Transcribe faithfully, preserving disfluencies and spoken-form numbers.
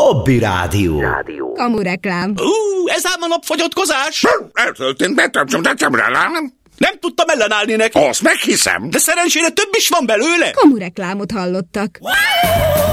Hobby Rádió. Kamu reklám. Ú, ez ám a napfogyatkozás. Eltöltünk, betöltsem, tettem rá, nem? Nem tudtam ellenállni neki. Azt meghiszem. De szerencsére több is van belőle. Kamu reklámot hallottak.